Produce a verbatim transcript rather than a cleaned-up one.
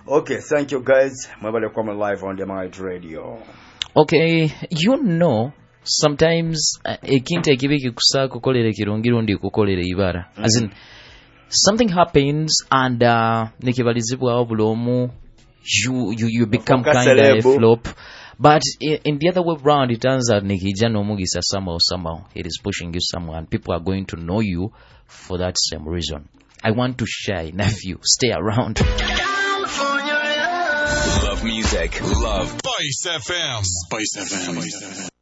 Okay, thank you guys. Mwabale kwama live on the Might Radio. Okay, you know, sometimes uh, ekintu ekibi kikusa kukolera kirungiro ndi kukolera ibara. Mm. As in, something happens and uh, nikibalizibwa obulomu, you you you become kind of a flop. But in, in the other way around, it turns out nikija no mugisa somehow somehow it is pushing you somewhere, and people are going to know you for that same reason. I want to share, nephew, stay around. Love music, love Spice F M. Spice F M.